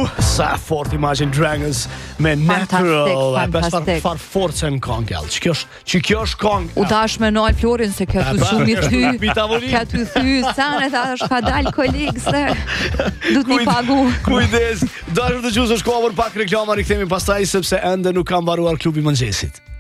Sa fort imagine Dragons me Natural. Fantastik. Far forcen këngë. Kjo është këngë. U dash me nal Florin se ka të shumë i thy. Mi tavolin. Ka të thy, sa në ta është ka dal kolegë se du t'i pagu. Kujdes. Dashur dëgjues, është koha për pak reklama, rikthehemi pastaj sepse ende nuk ka mbaruar klubi i mëngjesit.